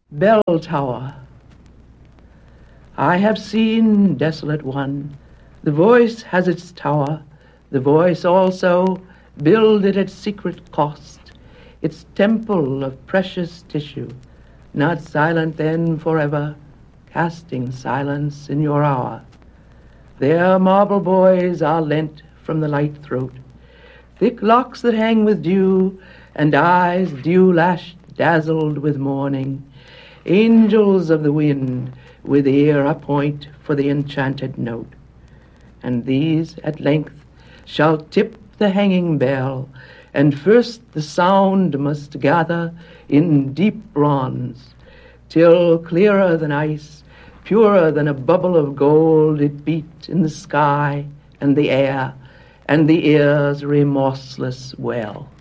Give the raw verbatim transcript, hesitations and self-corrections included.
Bell Tower. I have seen, desolate one, the voice has its tower, the voice also builded at secret cost, its temple of precious tissue, not silent then forever, casting silence in your hour. There marble boys are lent from the light throat, thick locks that hang with dew, and eyes dew-lashed, dazzled with morning, angels of the wind, with ear a point for the enchanted note. And these at length shall tip the hanging bell, and first the sound must gather in deep bronze, till clearer than ice, purer than a bubble of gold, it beat in the sky and the air, and the ear's remorseless well.